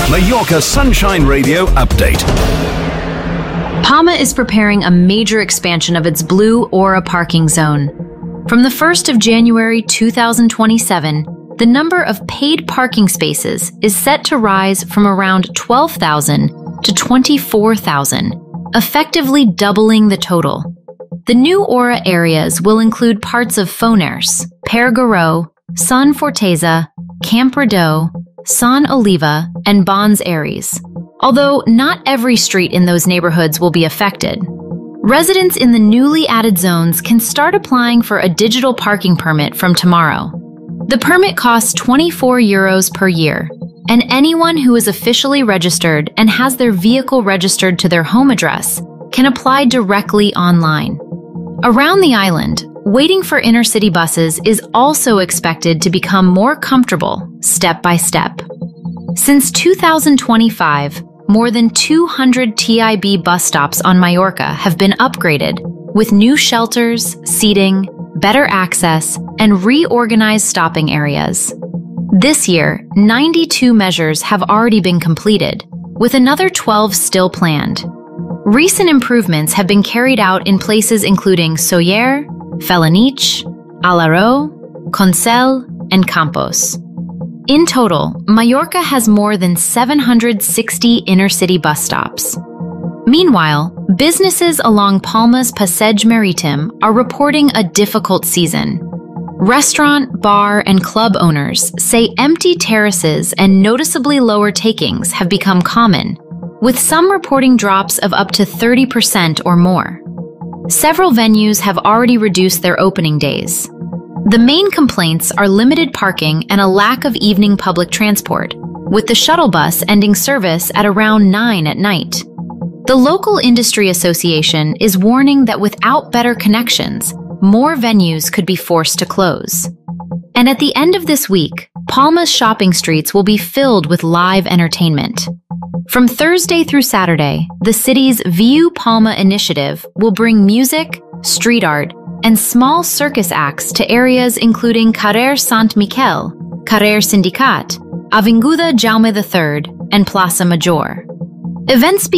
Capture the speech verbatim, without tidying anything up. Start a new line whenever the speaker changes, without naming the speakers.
Mallorca Sunshine Radio update.
Palma is preparing a major expansion of its Blue Aura parking zone. From the first of January two thousand twenty-seven, the number of paid parking spaces is set to rise from around twelve thousand to twenty-four thousand, effectively doubling the total. The new Aura areas will include parts of Foners, Pergoró, San Forteza, Camp Redó, San Oliva, and Bons Aires. Although not every street in those neighborhoods will be affected. Residents in the newly added zones can start applying for a digital parking permit from tomorrow. The permit costs twenty-four euros per year, and anyone who is officially registered and has their vehicle registered to their home address can apply directly online. Around the island, waiting for inner-city buses is also expected to become more comfortable step by step. Since two thousand twenty-five, more than two hundred T I B bus stops on Mallorca have been upgraded with new shelters, seating, better access, and reorganized stopping areas. This year, ninety-two measures have already been completed, with another twelve still planned. Recent improvements have been carried out in places including Sóller, Felanich, Alaró, Consell, and Campos. In total, Mallorca has more than seven hundred sixty inner-city bus stops. Meanwhile, businesses along Palma's Passeig Marítim are reporting a difficult season. Restaurant, bar, and club owners say empty terraces and noticeably lower takings have become common, with some reporting drops of up to thirty percent or more. Several venues have already reduced their opening days. The main complaints are limited parking and a lack of evening public transport, with the shuttle bus ending service at around nine at night. The local industry association is warning that without better connections, more venues could be forced to close. And at the end of this week, Palma's shopping streets will be filled with live entertainment. From Thursday through Saturday, the city's View Palma initiative will bring music, street art, and small circus acts to areas including Carrer Sant Miquel, Carrer Sindicat, Avinguda Jaume the third, and Plaça Major. Events